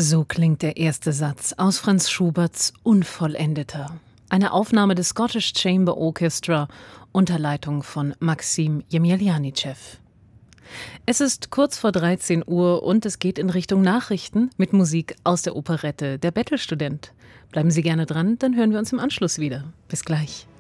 So klingt der erste Satz aus Franz Schuberts Unvollendeter. Eine Aufnahme des Scottish Chamber Orchestra unter Leitung von Maxim Jemjeljanitschew. Es ist kurz vor 13 Uhr und es geht in Richtung Nachrichten mit Musik aus der Operette Der Bettelstudent. Bleiben Sie gerne dran, dann hören wir uns im Anschluss wieder. Bis gleich.